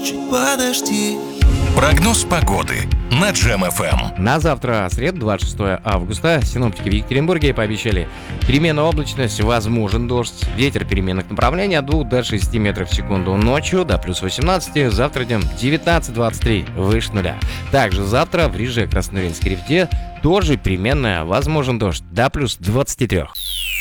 чуть подожди. Прогноз погоды на Джем FM. На завтра, среду, 26 августа, синоптики в Екатеринбурге пообещали переменную облачность, возможен дождь, ветер переменных направлений от 2 до 6 метров в секунду. Ночью до плюс 18, завтра днем 19-23, выше нуля. Также завтра в Риже, Красноуральской рифте тоже переменная, возможен дождь, до плюс 23.